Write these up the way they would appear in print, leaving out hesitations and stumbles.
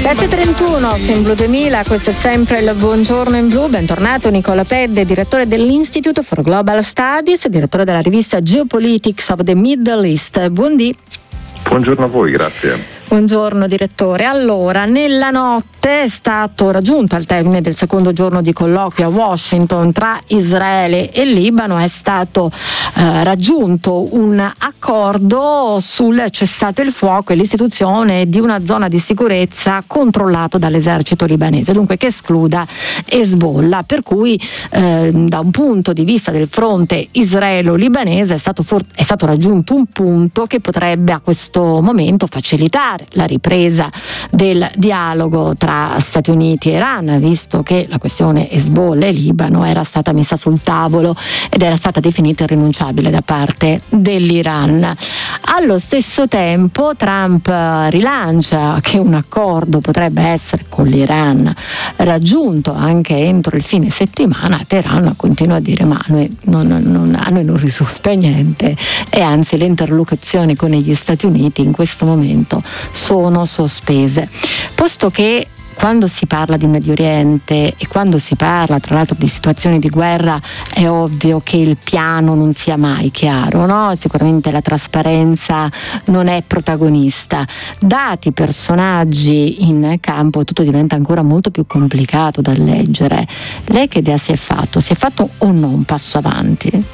7:31 su In Blu 2000, questo è sempre il Buongiorno in Blu. Bentornato Nicola Pedde, direttore dell'Institute for Global Studies, direttore della rivista Geopolitics of the Middle East. Buongiorno a voi, grazie. Buongiorno direttore. Allora, nella notte è stato raggiunto al termine del secondo giorno di colloquio a Washington tra Israele e Libano, è stato raggiunto un accordo sul cessate il fuoco e l'istituzione di una zona di sicurezza controllato dall'esercito libanese, dunque che escluda Hezbollah, per cui da un punto di vista del fronte israelo-libanese è stato raggiunto un punto che potrebbe a questo momento facilitare la ripresa del dialogo tra Stati Uniti e Iran, visto che la questione Hezbollah e Libano era stata messa sul tavolo ed era stata definita irrinunciabile da parte dell'Iran. Allo stesso tempo Trump rilancia che un accordo potrebbe essere con l'Iran raggiunto anche entro il fine settimana. Teheran continua a dire ma a noi non risulta niente, e anzi le interlocuzioni con gli Stati Uniti in questo momento sono sospese, posto che quando si parla di Medio Oriente e quando si parla tra l'altro di situazioni di guerra è ovvio che il piano non sia mai chiaro, no? Sicuramente la trasparenza non è protagonista. Dati personaggi in campo tutto diventa ancora molto più complicato da leggere. Lei che idea si è fatto? Si è fatto o no un passo avanti?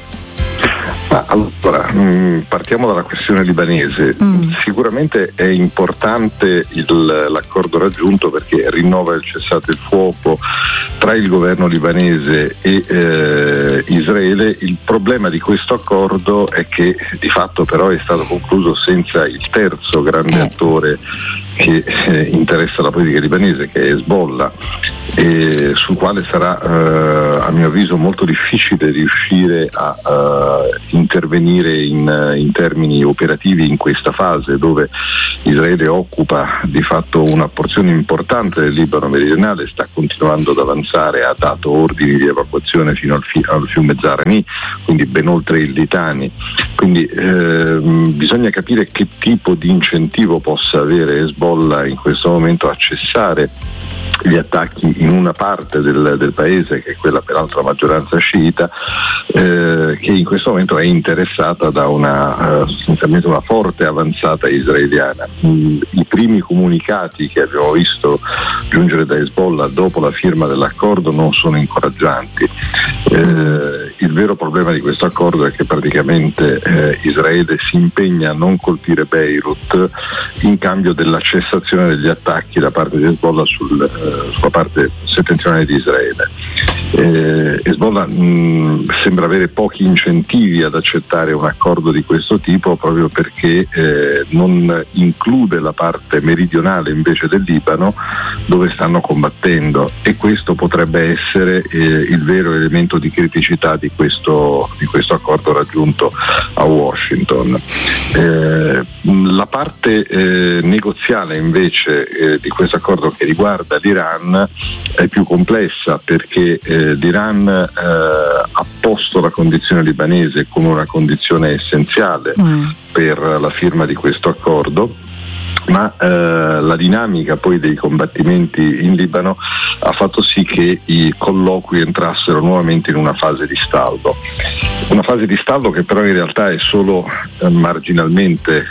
Allora, partiamo dalla questione libanese. Sicuramente è importante l'accordo raggiunto perché rinnova il cessate il fuoco tra il governo libanese e Israele. Il problema di questo accordo è che di fatto però è stato concluso senza il terzo grande attore che interessa la politica libanese, che è Hezbollah, e sul quale sarà a mio avviso molto difficile riuscire a intervenire in termini operativi in questa fase dove Israele occupa di fatto una porzione importante del Libano meridionale, sta continuando ad avanzare, ha dato ordini di evacuazione fino al fiume Zarani, quindi ben oltre il Litani. Quindi bisogna capire che tipo di incentivo possa avere Hezbollah in questo momento a cessare gli attacchi in una parte del paese, che è quella peraltro a maggioranza sciita, che in questo momento è interessata da sostanzialmente una forte avanzata israeliana. I primi comunicati che abbiamo visto giungere da Hezbollah dopo la firma dell'accordo non sono incoraggianti. Il vero problema di questo accordo è che praticamente Israele si impegna a non colpire Beirut in cambio della cessazione degli attacchi da parte di Hezbollah sulla parte settentrionale di Israele. Hezbollah sembra avere pochi incentivi ad accettare un accordo di questo tipo proprio perché non include la parte meridionale invece del Libano dove stanno combattendo, e questo potrebbe essere il vero elemento di criticità di questo accordo raggiunto a Washington. La parte negoziale invece di questo accordo che riguarda l'Iran è più complessa perché l'Iran ha posto la condizione libanese come una condizione essenziale per la firma di questo accordo, ma la dinamica poi dei combattimenti in Libano ha fatto sì che i colloqui entrassero nuovamente in una fase di stallo che però in realtà è solo marginalmente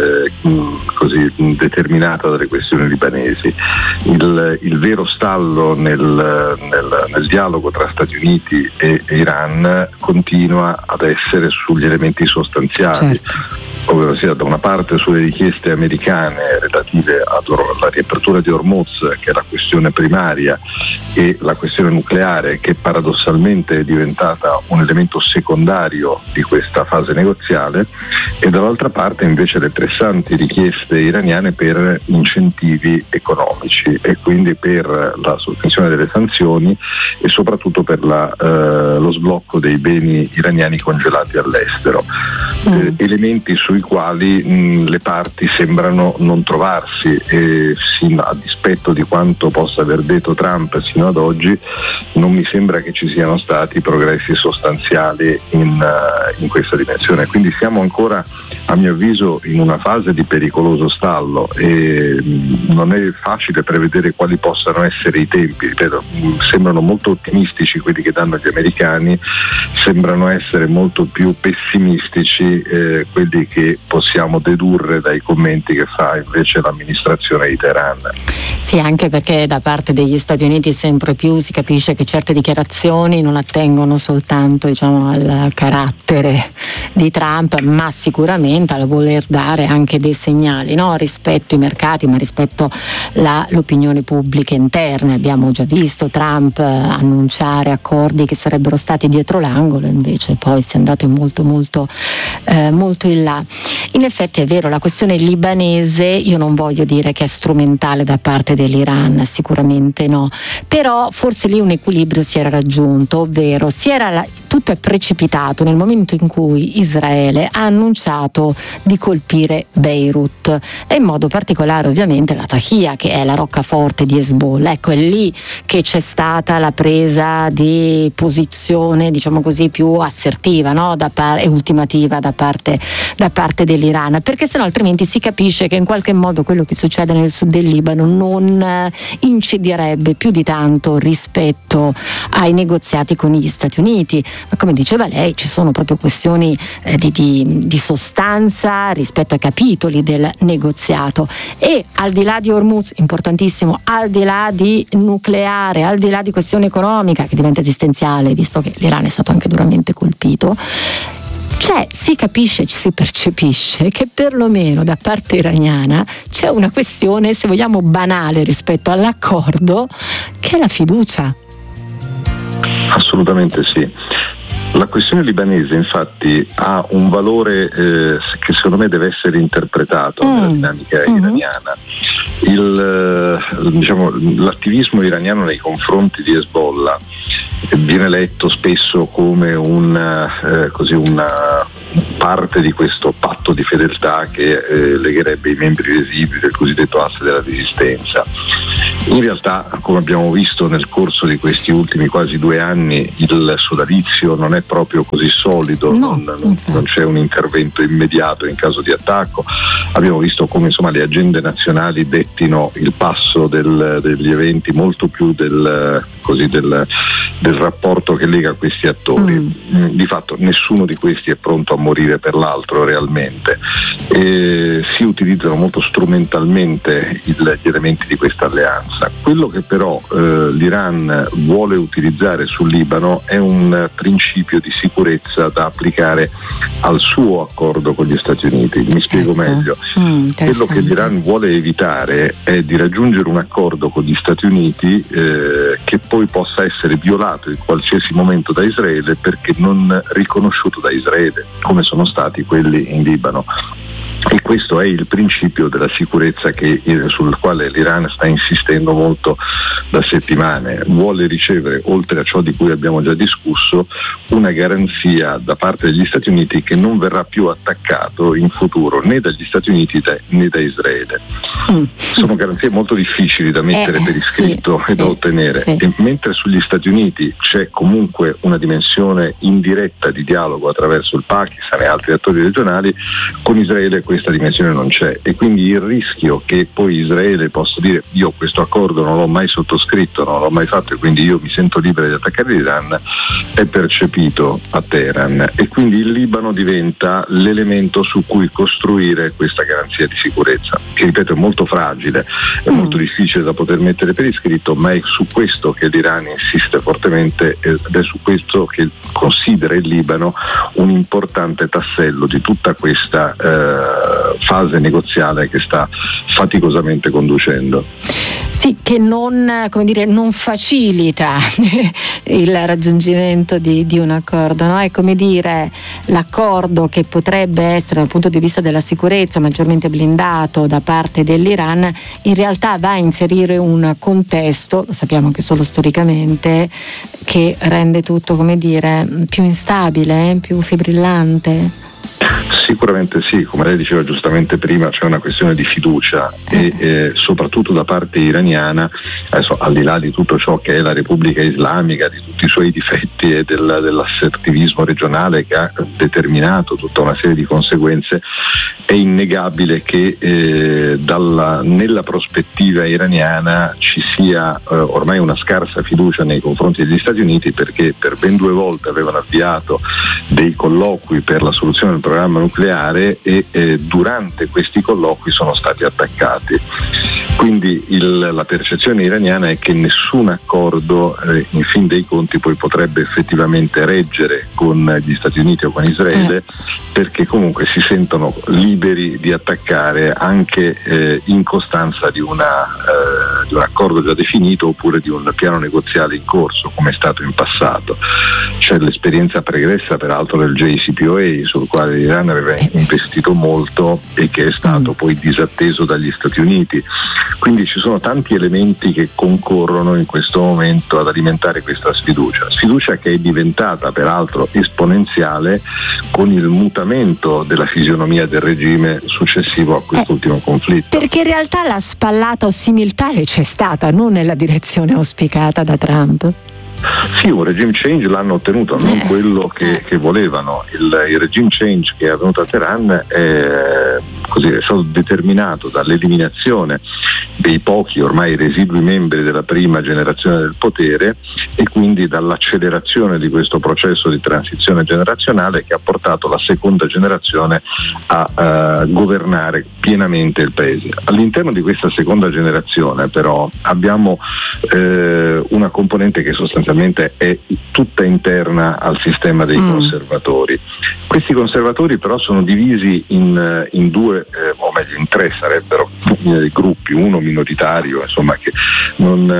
così determinata dalle questioni libanesi. Il vero stallo nel dialogo tra Stati Uniti e Iran continua ad essere sugli elementi sostanziali, ovvero sia da una parte sulle richieste americane relative alla riapertura di Hormuz, che è la questione primaria, e la questione nucleare, che paradossalmente è diventata un elemento secondario di questa fase negoziale, e dall'altra parte invece le pressanti richieste iraniane per incentivi economici e quindi per la sospensione delle sanzioni e soprattutto per lo sblocco dei beni iraniani congelati all'estero. Elementi sui sui quali le parti sembrano non trovarsi, e a dispetto di quanto possa aver detto Trump sino ad oggi, non mi sembra che ci siano stati progressi sostanziali in questa dimensione. Quindi siamo ancora, a mio avviso, in una fase di pericoloso stallo, e non è facile prevedere quali possano essere i tempi. Ripeto, sembrano molto ottimistici quelli che danno gli americani, sembrano essere molto più pessimistici quelli che possiamo dedurre dai commenti che fa invece l'amministrazione di Teheran. Sì, anche perché da parte degli Stati Uniti sempre più si capisce che certe dichiarazioni non attengono soltanto, diciamo, al carattere di Trump, ma sicuramente al voler dare anche dei segnali, no? Rispetto ai mercati, ma rispetto l'opinione pubblica interna. Abbiamo già visto Trump annunciare accordi che sarebbero stati dietro l'angolo, invece poi si è andato molto in là. In effetti è vero, la questione libanese, io non voglio dire che è strumentale da parte dell'Iran, sicuramente no, però forse lì un equilibrio si era raggiunto, ovvero tutto è precipitato nel momento in cui Israele ha annunciato di colpire Beirut, e in modo particolare ovviamente Latakia, che è la roccaforte di Hezbollah. Ecco, è lì che c'è stata la presa di posizione, diciamo così, più assertiva, no? E ultimativa da parte dell'Iran, perché sennò altrimenti si capisce che in qualche modo quello che succede nel sud del Libano non inciderebbe più di tanto rispetto ai negoziati con gli Stati Uniti. Ma come diceva lei, ci sono proprio questioni di sostanza rispetto ai capitoli del negoziato, e al di là di Hormuz, importantissimo, al di là di nucleare, al di là di questione economica che diventa esistenziale, visto che l'Iran è stato anche duramente colpito, si capisce, si percepisce che perlomeno da parte iraniana c'è una questione, se vogliamo, banale rispetto all'accordo, che è la fiducia. Assolutamente sì. La questione libanese infatti ha un valore che secondo me deve essere interpretato nella dinamica iraniana. L'attivismo iraniano nei confronti di Hezbollah viene letto spesso come una parte di questo patto di fedeltà che legherebbe i membri residui del cosiddetto asse della resistenza. In realtà, come abbiamo visto nel corso di questi ultimi quasi 2 anni, il sodalizio non è proprio così solido, non c'è un intervento immediato in caso di attacco. Abbiamo visto come le agende nazionali dettino il passo degli eventi molto più del rapporto che lega questi attori. Di fatto nessuno di questi è pronto a morire per l'altro realmente, e si utilizzano molto strumentalmente gli elementi di questa alleanza. Quello che però l'Iran vuole utilizzare sul Libano è un principio di sicurezza da applicare al suo accordo con gli Stati Uniti. Mi spiego meglio. Quello che l'Iran vuole evitare è di raggiungere un accordo con gli Stati Uniti che poi possa essere violato in qualsiasi momento da Israele, perché non riconosciuto da Israele, come sono stati quelli in Libano. E questo è il principio della sicurezza sul quale l'Iran sta insistendo molto da settimane. Vuole ricevere, oltre a ciò di cui abbiamo già discusso, una garanzia da parte degli Stati Uniti che non verrà più attaccato in futuro né dagli Stati Uniti né da Israele. Sono garanzie molto difficili da mettere per iscritto e da ottenere. E mentre sugli Stati Uniti c'è comunque una dimensione indiretta di dialogo attraverso il Pakistan e altri attori regionali, con Israele questa dimensione non c'è, e quindi il rischio che poi Israele possa dire: io questo accordo non l'ho mai sottoscritto, non l'ho mai fatto, e quindi io mi sento libero di attaccare l'Iran, è percepito a Teheran, e quindi il Libano diventa l'elemento su cui costruire questa garanzia di sicurezza, che ripeto è molto fragile, è molto difficile da poter mettere per iscritto, ma è su questo che l'Iran insiste fortemente, ed è su questo che considera il Libano un importante tassello di tutta questa fase negoziale che sta faticosamente conducendo. Sì, che non facilita il raggiungimento di un accordo, no? È come dire, l'accordo che potrebbe essere dal punto di vista della sicurezza maggiormente blindato da parte dell'Iran, in realtà va a inserire un contesto, lo sappiamo anche solo storicamente, che rende tutto, più instabile, più fibrillante. Sicuramente sì, come lei diceva giustamente prima, c'è una questione di fiducia e soprattutto da parte iraniana, adesso al di là di tutto ciò che è la Repubblica Islamica, di tutti i suoi difetti e dell'assertivismo regionale che ha determinato tutta una serie di conseguenze, è innegabile che nella prospettiva iraniana ci sia ormai una scarsa fiducia nei confronti degli Stati Uniti, perché per ben 2 volte avevano avviato dei colloqui per la soluzione del programma nucleare e durante questi colloqui sono stati attaccati. Quindi la percezione iraniana è che nessun accordo in fin dei conti poi potrebbe effettivamente reggere con gli Stati Uniti o con Israele, perché comunque si sentono liberi di attaccare anche in costanza di un accordo già definito oppure di un piano negoziale in corso, come è stato in passato. C'è l'esperienza pregressa peraltro del JCPOA, sul quale l'Iran aveva investito molto e che è stato poi disatteso dagli Stati Uniti. Quindi ci sono tanti elementi che concorrono in questo momento ad alimentare questa sfiducia che è diventata peraltro esponenziale con il mutamento della fisionomia del regime successivo a quest'ultimo conflitto. Perché in realtà la spallata o similtale c'è stata, non nella direzione auspicata da Trump. Sì, un regime change l'hanno ottenuto, non quello che volevano. Il regime change che è avvenuto a Teheran è stato determinato dall'eliminazione dei pochi ormai residui membri della prima generazione del potere e quindi dall'accelerazione di questo processo di transizione generazionale che ha portato la seconda generazione a governare pienamente il paese. All'interno di questa seconda generazione però abbiamo una componente che sostanzialmente è tutta interna al sistema dei conservatori. Questi conservatori però sono divisi in due, o meglio in 3 sarebbero gruppi, uno minoritario insomma che non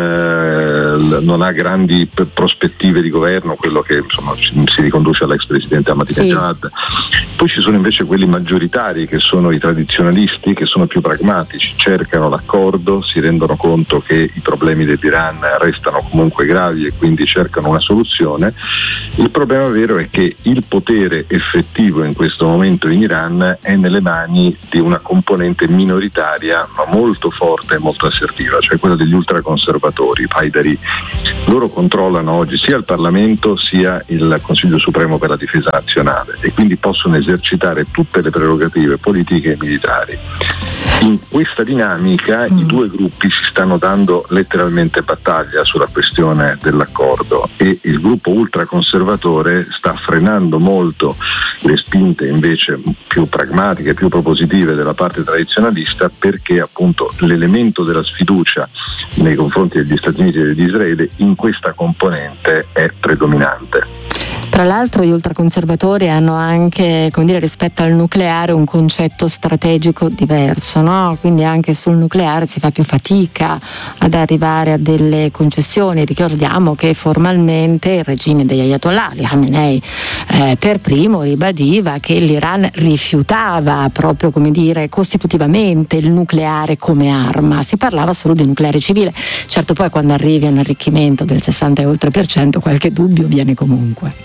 ha grandi prospettive di governo, quello che insomma si riconduce all'ex presidente Ahmadinejad. Poi ci sono invece quelli maggioritari che sono i tradizionalisti, che sono più pragmatici, cercano l'accordo, si rendono conto che i problemi dell'Iran restano comunque gravi e quindi cercano una soluzione. Il problema vero è che il potere effettivo in questo momento in Iran è nelle mani di una componente minoritaria ma molto forte e molto assertiva, cioè quella degli ultraconservatori, i Haidari. Loro controllano oggi sia il Parlamento sia il Consiglio Supremo per la Difesa Nazionale e quindi possono esercitare tutte le prerogative politiche e militari. In questa dinamica i due gruppi si stanno dando letteralmente battaglia sulla questione dell'accordo e il gruppo ultraconservatore sta frenando molto le spinte invece più pragmatiche, più propositive della parte tradizionalista, perché appunto l'elemento della sfiducia nei confronti degli Stati Uniti e di Israele in questa componente è predominante. Tra l'altro gli ultraconservatori hanno anche, come dire, rispetto al nucleare un concetto strategico diverso, no? Quindi anche sul nucleare si fa più fatica ad arrivare a delle concessioni. Ricordiamo che formalmente il regime degli Ayatollah, Khamenei per primo ribadiva che l'Iran rifiutava proprio, come dire, costitutivamente il nucleare come arma, si parlava solo di nucleare civile. Certo, poi quando arrivi a un arricchimento del 60 e oltre per cento qualche dubbio viene comunque.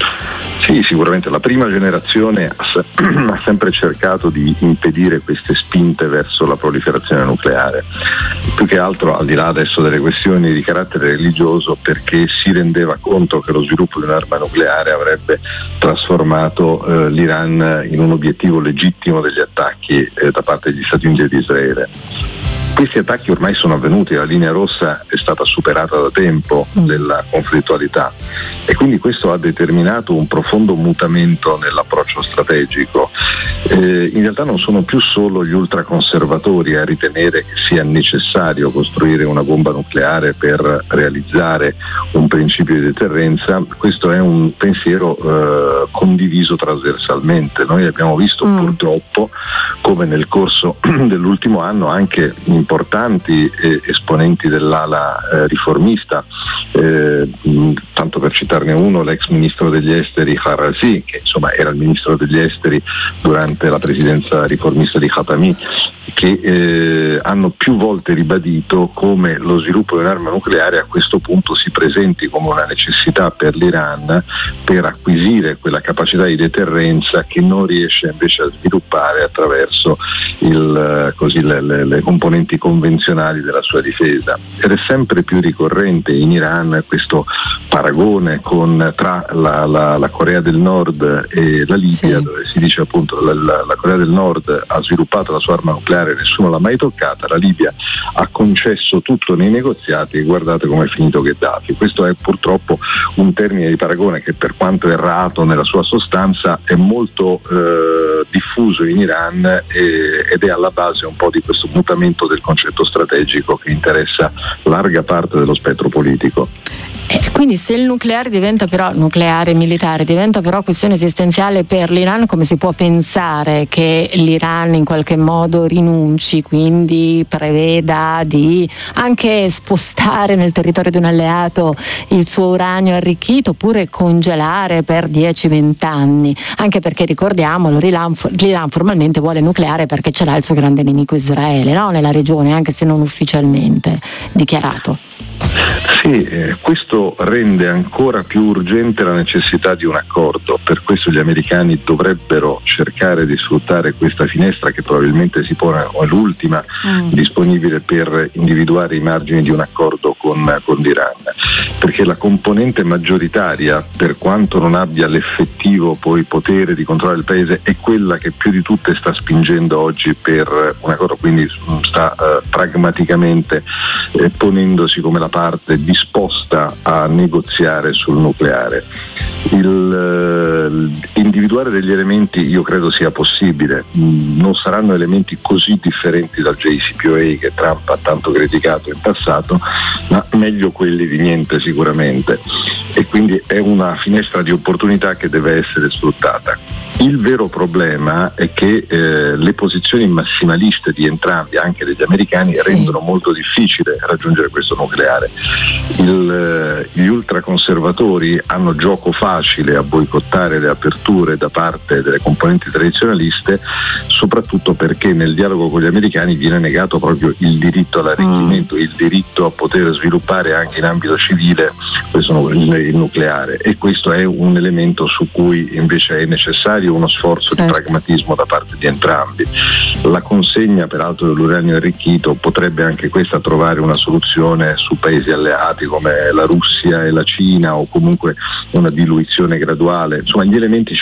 Sì, sicuramente la prima generazione ha sempre cercato di impedire queste spinte verso la proliferazione nucleare, più che altro al di là adesso delle questioni di carattere religioso, perché si rendeva conto che lo sviluppo di un'arma nucleare avrebbe trasformato l'Iran in un obiettivo legittimo degli attacchi da parte degli Stati Uniti e di Israele. Questi attacchi ormai sono avvenuti, la linea rossa è stata superata da tempo della conflittualità e quindi questo ha determinato un profondo mutamento nell'approccio strategico. In realtà non sono più solo gli ultraconservatori a ritenere che sia necessario costruire una bomba nucleare per realizzare un principio di deterrenza, questo è un pensiero condiviso trasversalmente. Noi abbiamo visto purtroppo come nel corso dell'ultimo anno anche in importanti esponenti dell'ala riformista, tanto per citarne uno, l'ex ministro degli esteri Harrazi, che insomma era il ministro degli esteri durante la presidenza riformista di Khatami, che hanno più volte ribadito come lo sviluppo di un'arma nucleare a questo punto si presenti come una necessità per l'Iran per acquisire quella capacità di deterrenza che non riesce invece a sviluppare attraverso le componenti convenzionali della sua difesa. Ed è sempre più ricorrente in Iran questo paragone tra la Corea del Nord e la Libia, sì, dove si dice appunto la Corea del Nord ha sviluppato la sua arma nucleare, nessuno l'ha mai toccata, la Libia ha concesso tutto nei negoziati e guardate come è finito Gheddafi. Questo è purtroppo un termine di paragone che, per quanto errato nella sua sostanza, è molto diffuso in Iran ed è alla base un po' di questo mutamento del concetto strategico che interessa larga parte dello spettro politico. Quindi se il nucleare militare diventa però questione esistenziale per l'Iran, come si può pensare che l'Iran in qualche modo rinunci, quindi preveda di anche spostare nel territorio di un alleato il suo uranio arricchito, oppure congelare per 10-20 anni? Anche perché, ricordiamolo, l'Iran formalmente vuole nucleare perché ce l'ha il suo grande nemico Israele, no? Nella regione, anche se non ufficialmente dichiarato. Sì, questo rende ancora più urgente la necessità di un accordo. Per questo gli americani dovrebbero cercare di sfruttare questa finestra, che probabilmente si pone l'ultima disponibile per individuare i margini di un accordo con l'Iran, perché la componente maggioritaria, per quanto non abbia l'effettivo poi potere di controllare il paese, è quella che più di tutte sta spingendo oggi per un accordo, quindi sta pragmaticamente ponendosi come la parte disposta a negoziare sul nucleare. Individuare degli elementi io credo sia possibile, non saranno elementi così differenti dal JCPOA che Trump ha tanto criticato in passato, ma meglio quelli di niente sicuramente, e quindi è una finestra di opportunità che deve essere sfruttata. Il vero problema è che le posizioni massimaliste di entrambi, anche degli americani, rendono molto difficile raggiungere questo nucleare. Gli ultraconservatori hanno gioco facile a boicottare le aperture da parte delle componenti tradizionaliste, soprattutto perché nel dialogo con gli americani viene negato proprio il diritto all'arricchimento, il diritto a poter sviluppare anche in ambito civile il nucleare, e questo è un elemento su cui invece è necessario uno sforzo di pragmatismo da parte di entrambi. La consegna peraltro dell'uranio arricchito potrebbe anche questa trovare una soluzione su paesi alleati come la Russia e la Cina, o comunque una diluizione graduale. Insomma, gli elementi